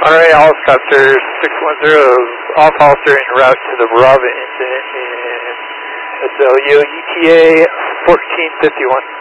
Monterey Helicopter 610 off Hollister en route to the Brava incident in SLU ETA 1451.